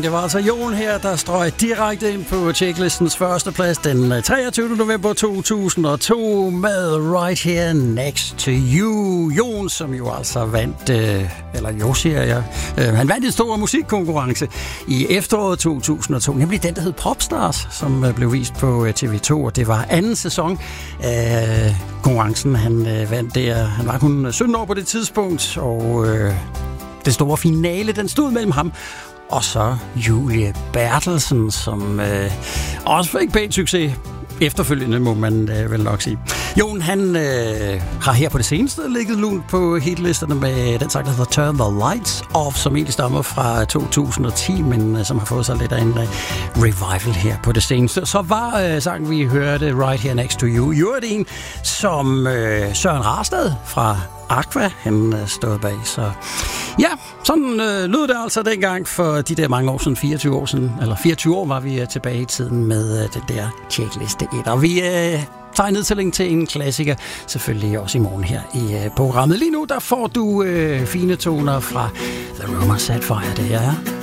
det var altså Jon her, der strøg direkte ind på checklistens første plads den 23. november 2002 med Right Here Next to You. Jon, som jo altså vandt, han vandt en stor musikkonkurrence i efteråret 2002, nemlig den, der hed Popstars, som blev vist på TV2, og det var anden sæson af konkurrencen. Han vandt der, han var kun 17 år på det tidspunkt, og den store finale, den stod mellem ham og så Julie Bertelsen, som også fik pænt succes efterfølgende, må man vel nok sige. Jon, han har her på det seneste ligget lunt på hitlisterne med den sang, der hedder Turn the Lights Off, som egentlig stammer fra 2010, men som har fået sig lidt af en revival her på det seneste. Så var sangen, vi hørte, Right Here Next to You, jo er det en, som Søren Rastad fra Aqua, han stod bag. Så ja, sådan lød det altså dengang for de der mange år siden, 24 år siden, eller 24 år var vi tilbage i tiden med det der checkliste 1. Og vi tager nedtælling til en klassiker, selvfølgelig også i morgen her i programmet. Lige nu, der får du fine toner fra The Rumor Set Fire, det er